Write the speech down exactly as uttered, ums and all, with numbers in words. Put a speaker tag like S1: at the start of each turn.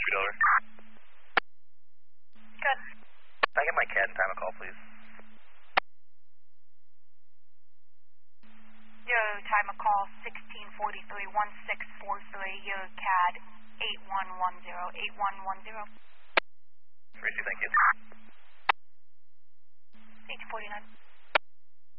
S1: Speed over.
S2: Good.
S1: Can I get my C A D and time of call, please?
S2: Yo, time of call sixteen forty-three, one six four three, yo, C A D eight one one zero, eight one one zero.
S1: Receive, thank you.
S2: eight forty-nine.